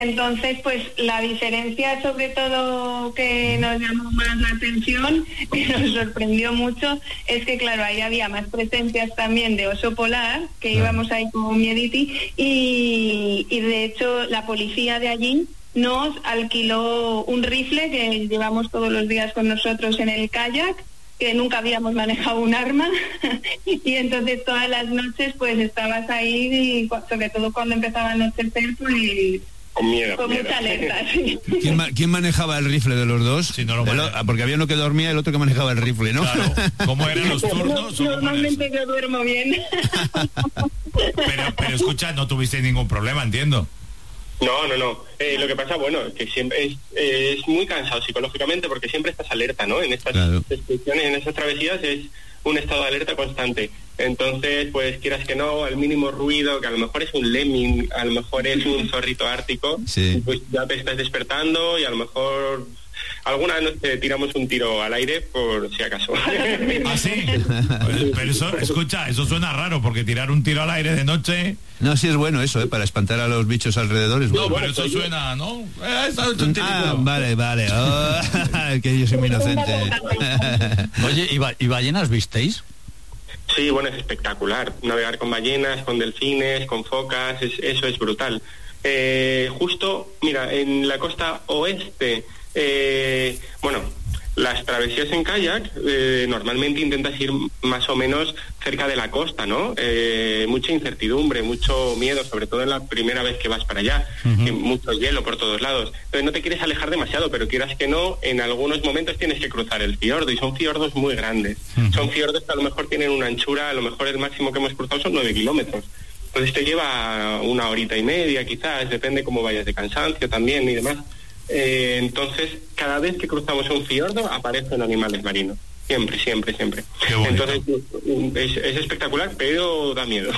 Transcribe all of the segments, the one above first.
Entonces, pues la diferencia sobre todo que nos llamó más la atención, que nos sorprendió mucho, es que claro, ahí había más presencias también de oso polar, que íbamos ahí con Miediti, y de hecho la policía de allí nos alquiló un rifle que llevamos todos los días con nosotros en el kayak, que nunca habíamos manejado un arma, y entonces todas las noches pues estabas ahí, y sobre todo cuando empezaba a anochecer, pues... Con miedo. Con mucha alerta, sí. ¿Quién manejaba el rifle de los dos? Sí, no porque había uno que dormía y el otro que manejaba el rifle, ¿no? Claro. ¿Cómo eran los turnos? Normalmente yo duermo bien. Pero escucha, no tuviste ningún problema, entiendo. No. Lo que pasa, bueno, que siempre es muy cansado psicológicamente porque siempre estás alerta, ¿no? En estas excursiones, en estas travesías es un estado de alerta constante. Entonces, pues quieras que no, al mínimo ruido, que a lo mejor es un lemming, a lo mejor es un zorrito ártico, pues ya te estás despertando y a lo mejor alguna vez nos tiramos un tiro al aire por si acaso. ¿Ah, sí? Pero eso, escucha, eso suena raro, porque tirar un tiro al aire de noche... No, sí es bueno eso, para espantar a los bichos alrededor. Es bueno. No, pero eso suena, ¿no? Vale. Oh, que yo soy muy inocente. Oye, ¿y ballenas visteis? Sí, bueno, es espectacular. Navegar con ballenas, con delfines, con focas, eso es brutal. Justo, mira, en la costa oeste, las travesías en kayak, normalmente intentas ir más o menos cerca de la costa, ¿no? Mucha incertidumbre, mucho miedo, sobre todo en la primera vez que vas para allá, y mucho hielo por todos lados. Entonces no te quieres alejar demasiado, pero quieras que no, en algunos momentos tienes que cruzar el fiordo, y son fiordos muy grandes. Son fiordos que a lo mejor tienen una anchura, a lo mejor el máximo que hemos cruzado son 9 kilómetros. Entonces te lleva 1 horita y media, quizás, depende cómo vayas de cansancio también y demás. Entonces, cada vez que cruzamos un fiordo aparecen animales marinos. Siempre. Entonces, es espectacular, pero da miedo.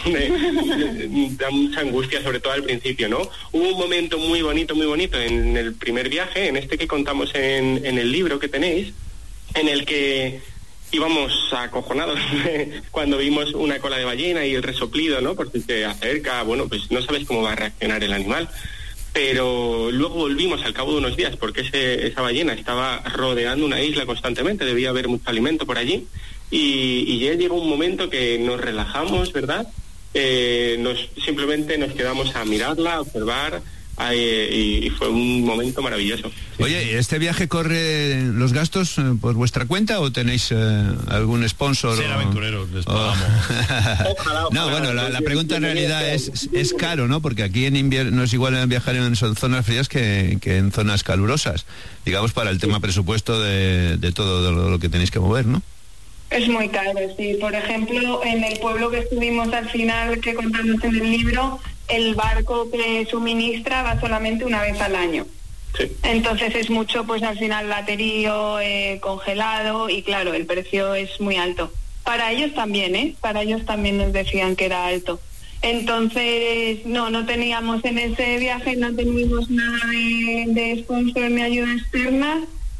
Da mucha angustia, sobre todo al principio, ¿no? Hubo un momento muy bonito en el primer viaje, en este que contamos en el libro que tenéis, en el que íbamos acojonados cuando vimos una cola de ballena y el resoplido, ¿no? Porque se acerca, bueno, pues no sabes cómo va a reaccionar el animal. Pero luego volvimos al cabo de unos días porque esa ballena estaba rodeando una isla constantemente, debía haber mucho alimento por allí, y ya llegó un momento que nos relajamos, ¿verdad? Simplemente nos quedamos a mirarla, a observar, y fue un momento maravilloso. Oye, ¿este viaje corre los gastos por vuestra cuenta o tenéis algún sponsor? Ser aventureros, les pagamos. Ojalá, no, bueno, la pregunta en realidad es caro, ¿no? Porque aquí en invierno no es igual viajar en zonas frías que en zonas calurosas, digamos, para el tema presupuesto de todo lo que tenéis que mover, ¿no? Es muy caro, sí. Por ejemplo, en el pueblo que estuvimos al final, que contamos en el libro, el barco que suministra va solamente una vez al año. Sí. Entonces es mucho, pues al final baterío, congelado, y claro, el precio es muy alto. Para ellos también, Para ellos también nos decían que era alto. Entonces, no teníamos en ese viaje, no teníamos nada de sponsor ni ayuda externa,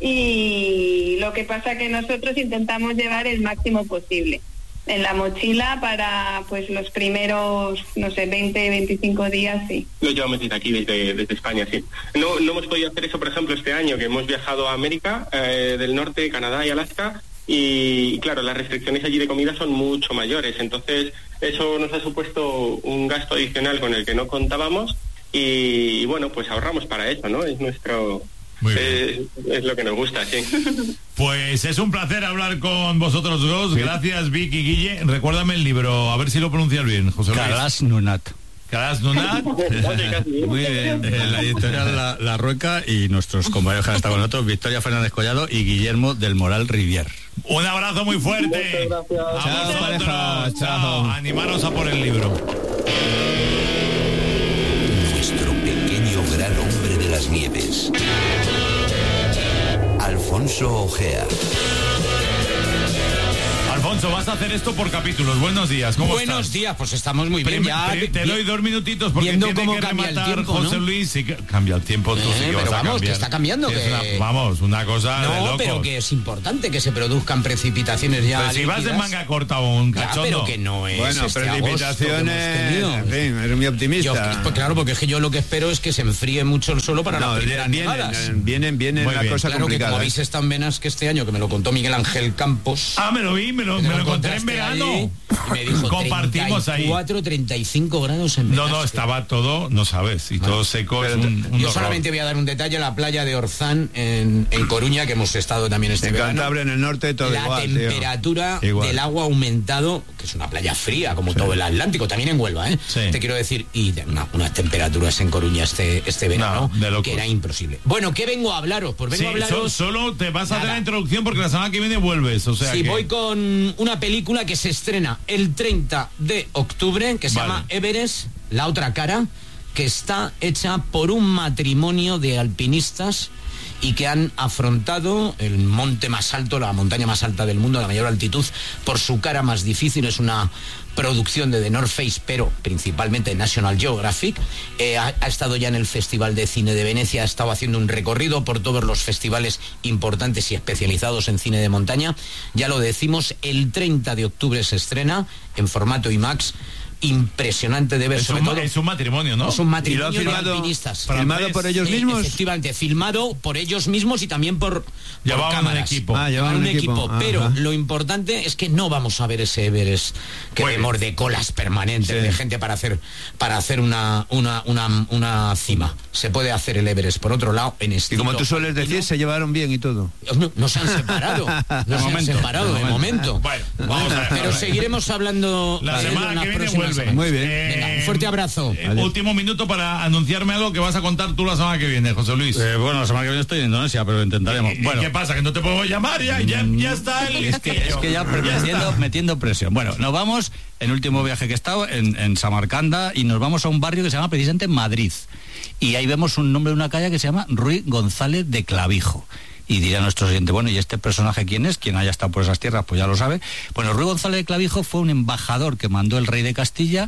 y lo que pasa que nosotros intentamos llevar el máximo posible en la mochila para pues los primeros, 20, 25 días, sí. Lo llevamos desde aquí, desde España, sí. No hemos podido hacer eso, por ejemplo, este año, que hemos viajado a América del Norte, Canadá y Alaska, y claro, las restricciones allí de comida son mucho mayores, entonces eso nos ha supuesto un gasto adicional con el que no contábamos, y bueno, pues ahorramos para eso, ¿no? Es nuestro... Es lo que nos gusta, sí. Pues es un placer hablar con vosotros dos. Gracias, Vic y Guille. Recuérdame el libro, a ver si lo pronuncias bien, José Luis. Calas Nunat. Calas Nunat. Muy bien. La editorial La Rueca, y nuestros compañeros que han estado con nosotros, Victoria Fernández Collado y Guillermo del Moral Rivier. Un abrazo muy fuerte. Muchas gracias. Chao, chao. Animaros a por el libro. Nuestro pequeño gran hombre de las nieves. Alfonso Ojea. Alfonso Moncho, vas a hacer esto por capítulos. Buenos días, ¿cómo estás? Buenos días, pues estamos muy bien. Te doy 2 minutitos porque viendo tiene cómo que cambia el rematar tiempo, José ¿no? Luis. Sí, cambia el tiempo, tú sí que pero vas a vamos, cambiar. que está cambiando. Una cosa de No, locos. pero que es importante que se produzcan precipitaciones ya. Pero si vas de manga corta o un cachondo. Pero que no es. Bueno, precipitaciones. En fin, eres muy optimista. Pues claro, porque es que yo lo que espero es que se enfríe mucho el suelo para las primeras nevadas. Vienen Muy la bien. cosa claro complicada. Que como habéis estado en Venas que este año, que me lo contó Miguel Ángel Campos. Me lo vi, me lo encontré en verano. Allí, y me dijo compartimos 34-35 grados en Venas. No, estaba todo, no sabes, y todo seco. Es un yo horror. solamente voy a dar un detalle: en la playa de Orzán, en Coruña, que hemos estado también este verano. En Cantabria, en el norte, todo la igual. Temperatura del agua ha aumentado, que es una playa fría, como todo el Atlántico, también en Huelva, ¿eh? Sí. Te quiero decir, y unas temperaturas en Coruña este verano, que era imposible. Bueno, ¿qué vengo a hablaros? Pues vengo a hablaros... Solo te vas a hacer la introducción porque la semana que viene vuelves, o sea sí, que... voy con una película que se estrena el 30 de octubre, que se llama Everest, la otra cara, que está hecha por un matrimonio de alpinistas y que han afrontado el monte más alto, la montaña más alta del mundo, la mayor altitud, por su cara más difícil. Es una producción de The North Face, pero principalmente de National Geographic. Ha estado ya en el Festival de Cine de Venecia, ha estado haciendo un recorrido por todos los festivales importantes y especializados en cine de montaña. Ya lo decimos, el 30 de octubre se estrena en formato IMAX. Impresionante de ver, es un matrimonio, ¿no? Es un matrimonio de alpinistas. ¿Filmado por ellos mismos? Efectivamente, filmado por ellos mismos y también por cámaras. Llevaban un equipo. Pero lo importante es que no vamos a ver ese Everest que vemos de colas permanentes de gente para hacer una cima. Se puede hacer el Everest por otro lado en estilo. Y como tú sueles decir, se llevaron bien y todo. No se han separado. De momento. Bueno, vamos a ver. Pero seguiremos hablando la semana que viene vuelve. Muy bien. Venga, un fuerte abrazo. Último minuto para anunciarme algo que vas a contar tú la semana que viene, José Luis. Bueno, la semana que viene estoy en Indonesia, pero lo intentaremos. Bueno, ¿qué pasa? ¿Que no te puedo llamar? Ya está el... Es que ya metiendo presión. Bueno, nos vamos, en el último viaje que he estado, en Samarcanda, y nos vamos a un barrio que se llama precisamente Madrid. Y ahí vemos un nombre de una calle que se llama Ruy González de Clavijo. Y dirá nuestro oyente, bueno, ¿y este personaje quién es? Quien haya estado por esas tierras, pues ya lo sabe. Bueno, Ruy González de Clavijo fue un embajador que mandó el rey de Castilla,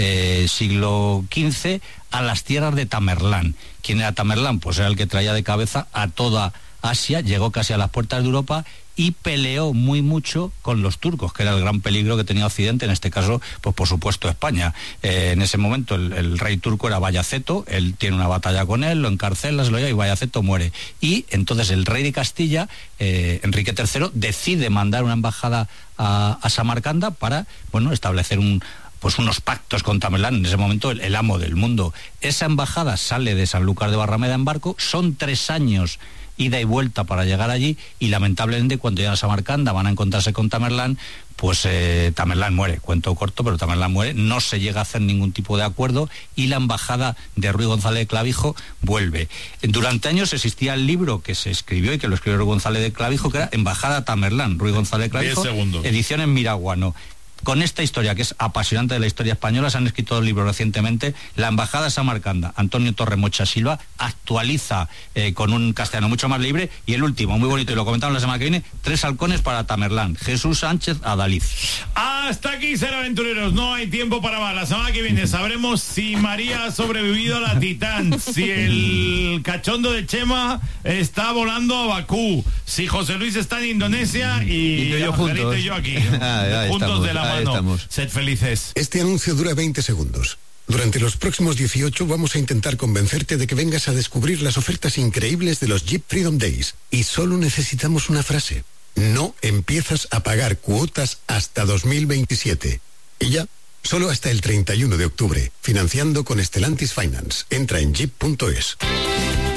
siglo XV, a las tierras de Tamerlán. ¿Quién era Tamerlán? Pues era el que traía de cabeza a toda Asia, llegó casi a las puertas de Europa y peleó mucho con los turcos, que era el gran peligro que tenía Occidente, en este caso, pues por supuesto España. En ese momento el rey turco era Bayaceto, él tiene una batalla con él, lo encarcela, se lo lleva y Bayaceto muere. Y entonces el rey de Castilla, Enrique III, decide mandar una embajada a Samarcanda para, bueno, establecer unos pactos con Tamerlán, en ese momento el amo del mundo. Esa embajada sale de Sanlúcar de Barrameda en barco, son 3 años ida y vuelta para llegar allí, y lamentablemente cuando llegan a Samarcanda van a encontrarse con Tamerlán, pues Tamerlán muere, cuento corto, pero Tamerlán muere, no se llega a hacer ningún tipo de acuerdo y la embajada de Ruy González de Clavijo vuelve. Durante años existía el libro que se escribió y que lo escribió Ruy González de Clavijo, que era Embajada Tamerlán, Ruy González de Clavijo, edición en Miraguano. Con esta historia, que es apasionante de la historia española, se han escrito 2 libros recientemente. La embajada de Samarcanda, Antonio Torremocha Silva, actualiza con un castellano mucho más libre. Y el último, muy bonito, y lo comentamos la semana que viene, 3 halcones para Tamerlán, Jesús Sánchez Adalid. Hasta aquí, ser aventureros, no hay tiempo para más. La semana que viene sabremos si María ha sobrevivido a la Titán, si el cachondo de Chema está volando a Bakú, si José Luis está en Indonesia y yo juntos. Y yo aquí, ahí juntos estamos, de la mano. Sed felices. Este anuncio dura 20 segundos. Durante los próximos 18 vamos a intentar convencerte de que vengas a descubrir las ofertas increíbles de los Jeep Freedom Days. Y solo necesitamos una frase. No empiezas a pagar cuotas hasta 2027. Y ya, solo hasta el 31 de octubre. Financiando con Stellantis Finance. Entra en jeep.es.